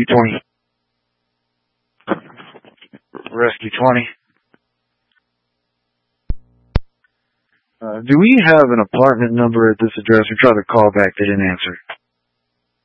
Rescue 20. Rescue 20. Do we have an apartment number at this address? We tried to call back. They didn't answer.